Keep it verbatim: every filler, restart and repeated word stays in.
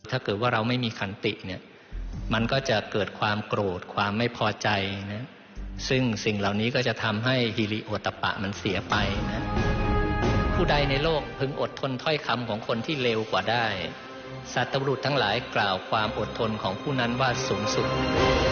ถ้าเกิดว่าเราไม่มีขันติเนี่ยมันก็จะเกิดความโกรธความไม่พอใจนะซึ่งสิ่งเหล่านี้ก็จะทำให้ฮิริโอตตัปปะมันเสียไปนะผู้ใดในโลกพึงอดทนถ้อยคำของคนที่เลวกว่าได้สัตบุรุษทั้งหลายกล่าวความอดทนของผู้นั้นว่าสูงสุด